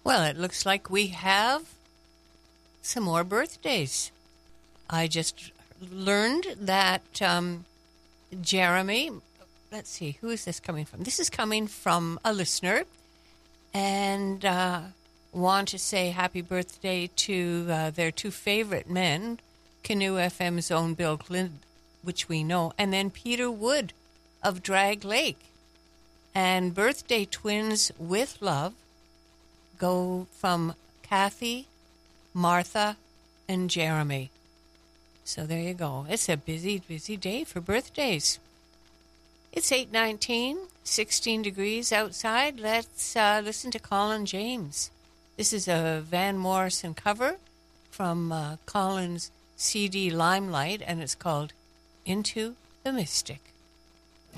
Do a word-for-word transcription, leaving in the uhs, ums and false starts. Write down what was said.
Well, it looks like we have some more birthdays. I just learned that um, Jeremy, let's see, who is this coming from? This is coming from a listener, and uh, want to say happy birthday to uh, their two favorite men, Canoe F M's own Bill Clint, which we know, and then Peter Wood of Drag Lake. And birthday twins with love go from Kathy, Martha, and Jeremy. So there you go. It's a busy, busy day for birthdays. It's eight nineteen, sixteen degrees outside. Let's uh, listen to Colin James. This is a Van Morrison cover from uh, Colin's C D Limelight, and it's called Into the Mystic.